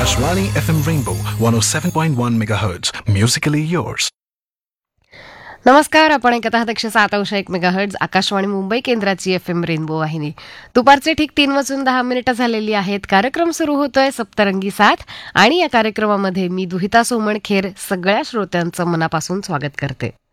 Akashvani FM Rainbow 107.1 MHz. Musically yours. नमस्कार. आपण ऐकत आहात 107.1 मेगाहर्ट्झ आकाशवाणी मुंबई केंद्राची FM रेनबो वाहिनी. दुपारचे ठीक 3:10 झालेली आहेत. कार्यक्रम सुरू होतोय सप्तरंगी साथ आणि या कार्यक्रमामध्ये मी दुहिता सोमणखेर सगळ्या श्रोत्यांचं मनापासून स्वागत करते.